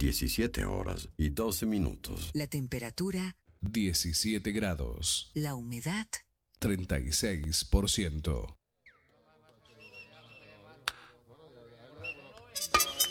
17 horas y 12 minutos. La temperatura 17 grados. La humedad 36%.